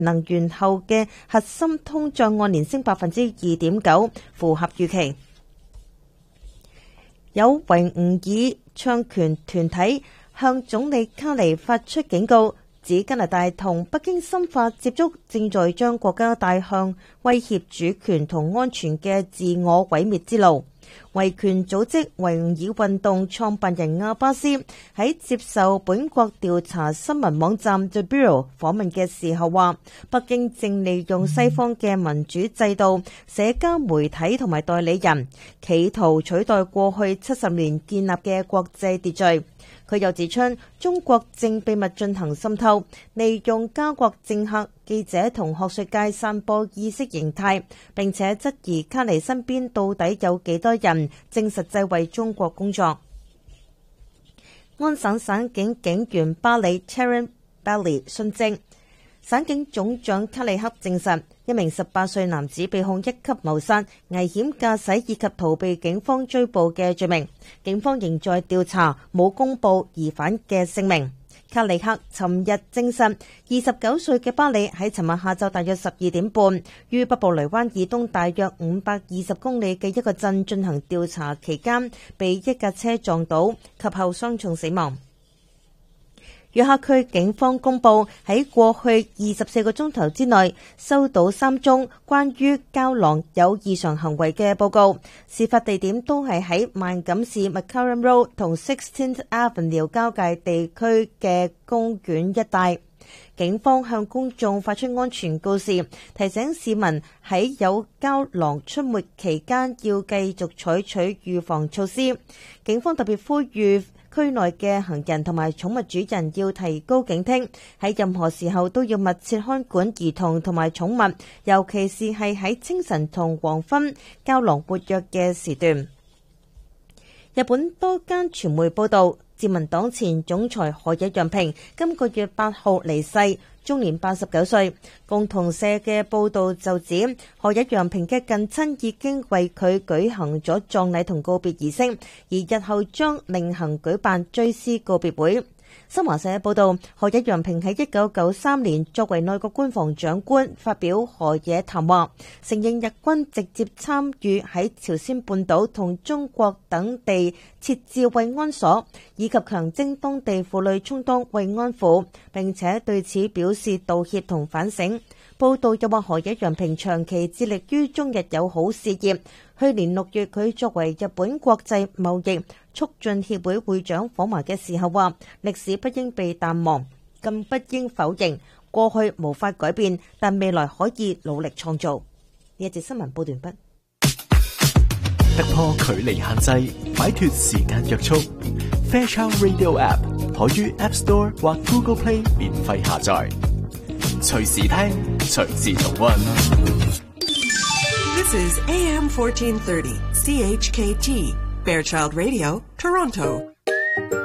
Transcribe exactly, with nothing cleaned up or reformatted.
能源後嘅核心通脹按年升百分之二點九，符合預期。有維吾爾唱權團體向總理卡尼發出警告，指加拿大同北京深化接觸，正在將國家帶向威脅主權同安全嘅自我毀滅之路。維權組織維吾爾運動創辦人阿巴斯喺接受本國調查新聞網站 The Bureau 訪問嘅時候話，北京正利用西方嘅民主制度、社交媒體同埋代理人，企圖取代過去七十年建立嘅國際秩序。佢又指出，中國正秘密進行滲透，利用加國政客、記者同學術界散播意識形態，並且質疑卡尼身邊到底有幾多人正實際為中國工作。安省省警警員巴里 Taryn Bailey 殉職，省警總長卡里克證實，一名十八歲男子被控一級謀殺、危險駕駛以及逃避警方追捕嘅罪名，警方仍在調查，冇公布疑犯嘅姓名。卡里克尋日證實，二十九歲嘅巴里喺尋日下晝大約十二點半，於北部雷灣以東大約五百二十公里嘅一個鎮進行調查期間，被一架車撞倒，及後傷重死亡。約克區警方公布喺過去二十四個鐘頭之內收到三宗關於膠囊有異常行為嘅報告，事發地點都係喺萬錦市 McCarran Road 同 sixteenth Avenue 交界地區嘅公園一帶。警方向公眾發出安全告示，提醒市民喺有膠囊出沒期間要繼續採取預防措施。警方特別呼籲區內嘅行人同埋寵物主人要提高警惕，喺任何時候都要密切看管兒童同埋寵物，尤其是係喺清晨同黃昏膠囊活躍嘅時段。日本多間傳媒報道，自民黨前總裁河野洋平今個月八號離世，終年八十九歲。共同社嘅報道就指，河野洋平嘅近親已經為佢舉行咗葬禮同告別儀式，而日後將另行舉辦追思告別會。新華社報道，河野洋平喺一九九三年作為內閣官房長官發表河野談話，承認日軍直接參與喺朝鮮半島同中國等地設置慰安所，以及強徵當地婦女充當慰安婦，並且對此表示道歉同反省。報道又話，河野洋平長期致力於中日友好事業。去年六月，佢作為日本國際貿易促進協會會長訪華嘅時候話，歷史不應被淡忘，更不應否認過去無法改變，但未來可以努力創造。呢一節新聞報道完畢。 突破距離限制，擺脫時間約束。Fairchild Radio App 可於 App Store 或 Google Play 免費下載，隨時聽，隨時重溫。 This is A M fourteen thirty C H K T Fairchild Radio, Toronto.